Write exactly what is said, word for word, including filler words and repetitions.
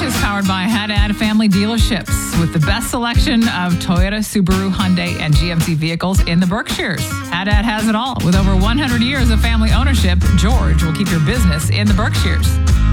is powered by Haddad Family Dealerships with the best selection of Toyota, Subaru, Hyundai, and G M C vehicles in the Berkshires. Haddad has it all. With over one hundred years of family ownership, George will keep your business in the Berkshires.